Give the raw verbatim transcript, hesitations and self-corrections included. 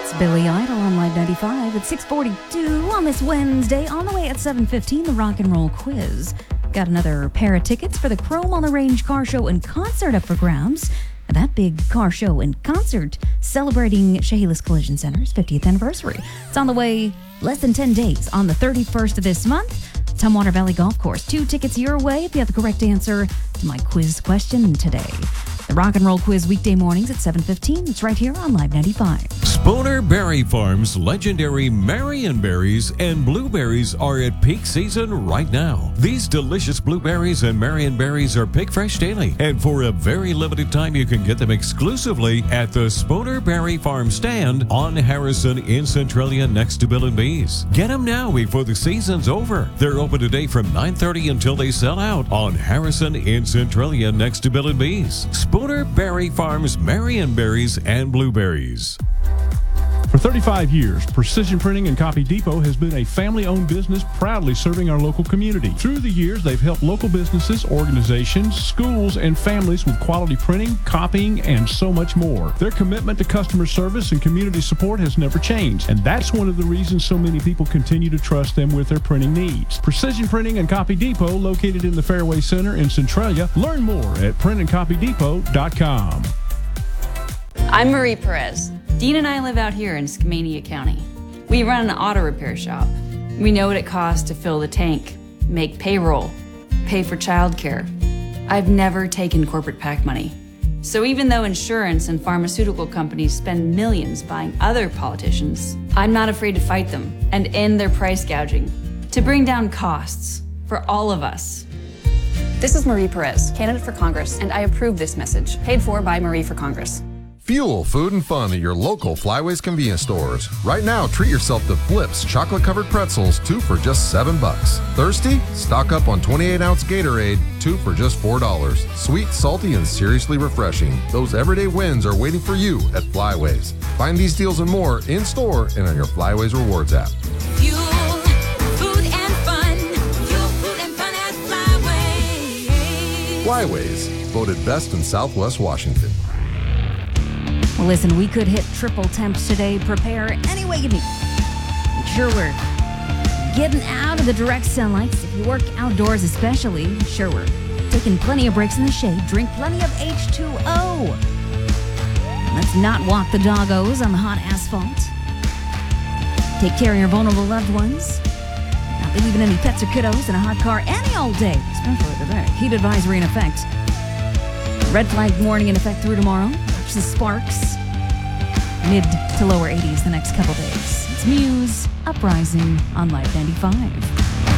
That's Billy Idol on Live ninety-five at six forty-two on this Wednesday. On the way at seven fifteen, the Rock and Roll Quiz. Got another pair of tickets for the Chrome on the Range car show and concert up for grabs. That big car show and concert celebrating Chehalis Collision Center's fiftieth anniversary. It's on the way less than ten days on the thirty-first of this month. Tumwater Valley Golf Course. Two tickets your way if you have the correct answer to my quiz question today. The Rock and Roll Quiz weekday mornings at seven fifteen. It's right here on Live ninety-five. Spooner Berry Farm's legendary Marion berries and blueberries are at peak season right now. These delicious blueberries and Marion berries are pick fresh daily, and for a very limited time you can get them exclusively at the Spooner Berry Farm stand on Harrison in Centralia next to Bill and Bees. Get them now before the season's over. They're open today from nine thirty until they sell out on Harrison in Centralia next to Bill and Bees. Spooner Berry Farm's Marion berries and blueberries. For thirty-five years, Precision Printing and Copy Depot has been a family-owned business proudly serving our local community. Through the years, they've helped local businesses, organizations, schools, and families with quality printing, copying, and so much more. Their commitment to customer service and community support has never changed, and that's one of the reasons so many people continue to trust them with their printing needs. Precision Printing and Copy Depot, located in the Fairway Center in Centralia. Learn more at print and copy depot dot com. I'm Marie Perez. Dean and I live out here in Skamania County. We run an auto repair shop. We know what it costs to fill the tank, make payroll, pay for childcare. I've never taken corporate PAC money. So even though insurance and pharmaceutical companies spend millions buying other politicians, I'm not afraid to fight them and end their price gouging to bring down costs for all of us. This is Marie Perez, candidate for Congress, and I approve this message, paid for by Marie for Congress. Fuel, food, and fun at your local Flyways convenience stores. Right now, treat yourself to Flips chocolate-covered pretzels, two for just seven bucks. Thirsty? Stock up on twenty-eight ounce Gatorade, two for just four dollars. Sweet, salty, and seriously refreshing. Those everyday wins are waiting for you at Flyways. Find these deals and more in-store and on your Flyways Rewards app. Fuel, food, and fun. Fuel, food, and fun at Flyways. Flyways, voted best in Southwest Washington. Well, listen, we could hit triple temps today. Prepare any way you need. Make sure we're getting out of the direct sunlight. If you work outdoors especially, sure we're taking plenty of breaks in the shade. Drink plenty of H two O. Let's not walk the doggos on the hot asphalt. Take care of your vulnerable loved ones. Not leaving any pets or kiddos in a hot car any old day, especially today. Heat advisory in effect. Red flag warning in effect through tomorrow. Watch the sparks. Mid to lower eighties the next couple days. It's Muse, Uprising on Live ninety-five.